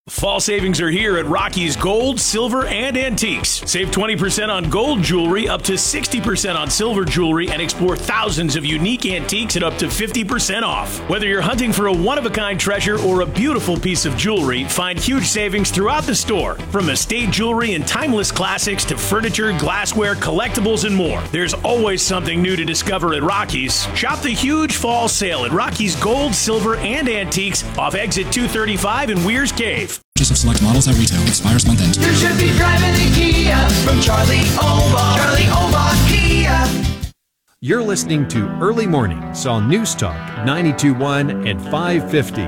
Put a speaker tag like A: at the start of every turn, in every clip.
A: Fall savings are here at Rocky's Gold, Silver, and Antiques. Save 20% on gold jewelry, up to 60% on silver jewelry, and explore thousands of unique antiques at up to 50% off. Whether you're hunting for a one-of-a-kind treasure or a beautiful piece of jewelry, find huge savings throughout the store. From estate jewelry and timeless classics to furniture, glassware, collectibles, and more. There's always something new to discover at Rocky's. Shop the huge fall sale at Rocky's Gold, Silver, and Antiques off exit 235 in Weir's Cave.
B: Purchase of select models at retail expires month end.
C: You should be driving a Kia from Charlie Omar. Charlie Omar Kia.
D: You're listening to Early Mornings on News Talk 92.1 and 550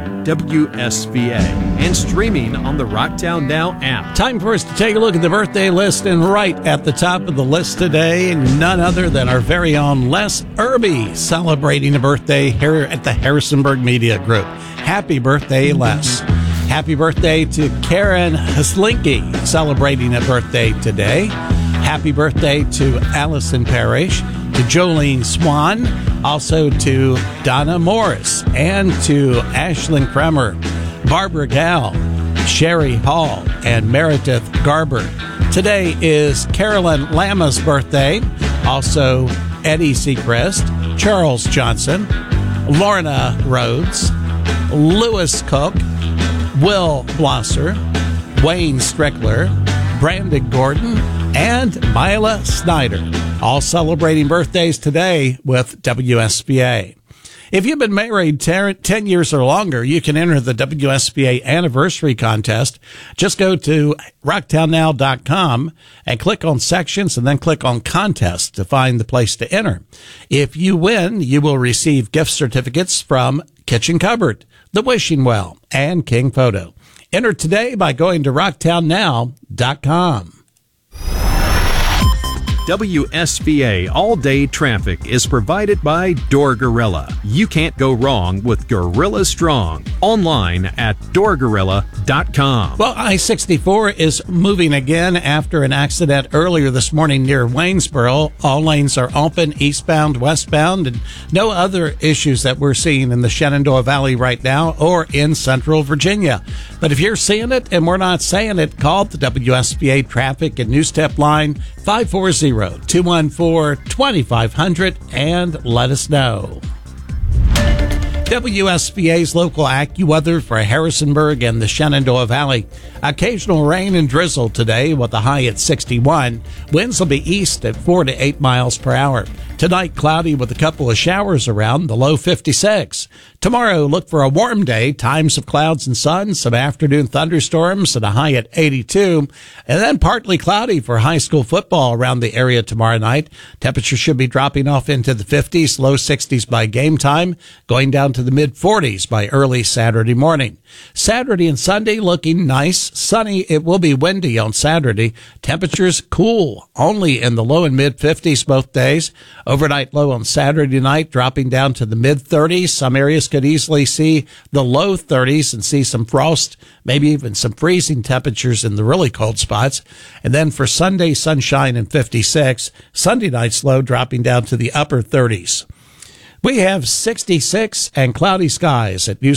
D: WSVA and streaming on the Rocktown Now app.
E: Time for us to take a look at the birthday list, and right at the top of the list today, none other than our very own Les Irby, celebrating a birthday here at the Harrisonburg Media Group. Happy birthday, Les. Happy birthday to Karen Haslinki, celebrating a birthday today. Happy birthday to Allison Parrish, to Jolene Swan, also to Donna Morris, and to Ashlyn Kremer, Barbara Gall, Sherry Hall, and Meredith Garber. Today is Carolyn Lama's birthday, also Eddie Seacrest, Charles Johnson, Lorna Rhodes, Lewis Cook, Will Blosser, Wayne Strickler, Brandon Gordon, and Mila Snyder, all celebrating birthdays today with WSBA. If you've been married 10 years or longer, you can enter the WSBA Anniversary Contest. Just go to rocktownnow.com and click on Sections and then click on Contests to find the place to enter. If you win, you will receive gift certificates from Kitchen Cupboard, The Wishing Well, and King Photo. Enter today by going to rocktownnow.com.
D: WSVA all-day traffic is provided by Door Gorilla. You can't go wrong with Gorilla Strong. Online at doorgorilla.com.
E: Well, I-64 is moving again after an accident earlier this morning near Waynesboro. All lanes are open, eastbound, westbound, and no other issues that we're seeing in the Shenandoah Valley right now or in central Virginia. But if you're seeing it and we're not saying it, call the WSBA Traffic and News Tip line 540-214-2500 and let us know. WSBA's local AccuWeather for Harrisonburg and the Shenandoah Valley. Occasional rain and drizzle today with a high at 61. Winds will be east at 4 to 8 miles per hour. Tonight, cloudy with a couple of showers around, the low 56. Tomorrow, look for a warm day, times of clouds and sun, some afternoon thunderstorms, and a high at 82. And then partly cloudy for high school football around the area tomorrow night. Temperature should be dropping off into the 50s, low 60s by game time, going down to the mid-40s by early Saturday morning. Saturday and Sunday looking nice, sunny. It will be windy on Saturday. Temperatures cool, only in the low and mid-50s both days. Overnight low on Saturday night, dropping down to the mid-30s. Some areas could easily see the low 30s and see some frost, maybe even some freezing temperatures in the really cold spots. And then for Sunday, sunshine and 56. Sunday night's low dropping down to the upper 30s. We have 66 and cloudy skies at News